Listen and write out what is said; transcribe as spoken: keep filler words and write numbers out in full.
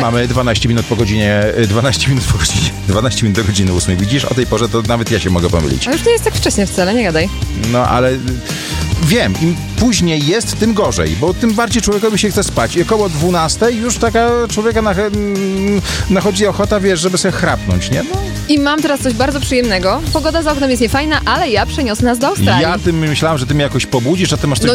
mamy dwanaście minut po godzinie, dwanaście minut po godzinie, dwanaście minut do godziny ósmej. Widzisz, o tej porze to nawet ja się mogę pomylić. A już nie jest tak wcześnie wcale, nie gadaj. No, ale wiem, im później jest, tym gorzej, bo tym bardziej człowiekowi się chce spać. I około dwunastej już taka człowieka nach- nachodzi ochota, wiesz, żeby sobie chrapnąć, nie? No. I mam teraz coś bardzo przyjemnego. Pogoda za oknem jest niefajna, ale ja przeniosę nas do Australii. Ja tym myślałam, że ty mnie jakoś pobudzisz, a ty masz coś No